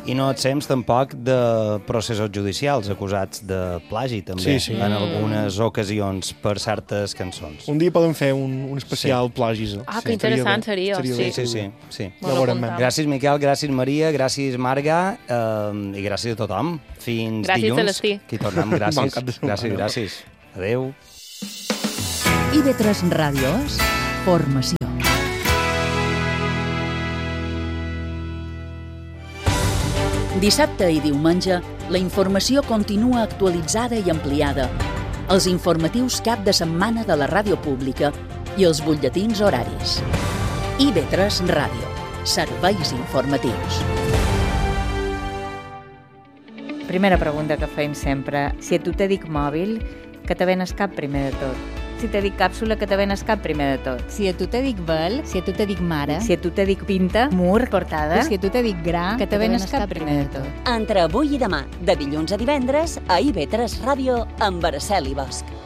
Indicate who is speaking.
Speaker 1: I no absents tampoc de processos judicials acusats de plagi, també, en algunes ocasions per certes cançons.
Speaker 2: Un dia podem fer un especial plagis.
Speaker 3: Que interessant seria.
Speaker 1: Sí.
Speaker 3: Gràcies,
Speaker 1: Miquel, gràcies, Maria, gràcies, Marga, i gràcies a tothom. Fins
Speaker 3: gràcies,
Speaker 1: dilluns.
Speaker 3: Celestí.
Speaker 1: Aquí tornem, gràcies. Adéu.
Speaker 4: IB3 Ràdio és formació. Dissabte i diumenge, la informació continua actualitzada i ampliada. Els informatius cap de setmana de la ràdio pública i els butlletins horaris. IB3 Ràdio. Serveis informatius.
Speaker 5: Primera pregunta que fem sempre. Si a tu te dic mòbil, que te venes cap primer de tot? Si te dic càpsula, que te venes cap primer de tot?
Speaker 6: Si a tu te dic vel, si a tu te dic mare,
Speaker 5: si a tu te dic pinta, mur, portada,
Speaker 6: si a tu te dic gra, que te venes cap primer de tot.
Speaker 7: Entre avui i demà, de dilluns a divendres, a IB3 Ràdio amb Araceli Bosch.